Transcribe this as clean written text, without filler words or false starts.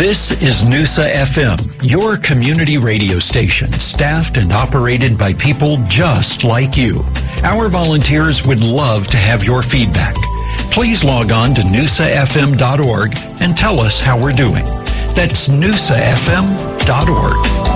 This is Noosa FM, your community radio station, staffed and operated by people just like you. Our volunteers would love to have your feedback. Please log on to noosafm.org and tell us how we're doing. That's noosafm.org.